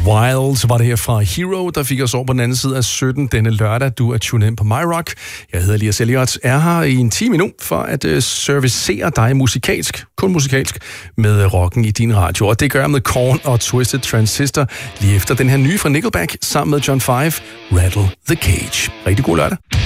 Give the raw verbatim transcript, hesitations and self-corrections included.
Wild var det her fra Hero, der fik os over på den anden side af sytten denne lørdag. Du er tunet ind på MyRock. Jeg hedder Elias Elliot, er her i en time nu for at uh, servicere dig musikalsk, kun musikalsk, med rocken i din radio. Og det gør jeg med Korn og Twisted Transistor lige efter den her nye fra Nickelback sammen med John five, Rattle the Cage. Rigtig god lørdag.